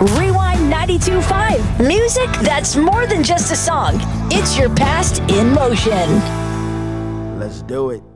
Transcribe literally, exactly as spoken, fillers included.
Rewind ninety-two point five. Music that's more than just a song. It's your past in motion. Let's do it.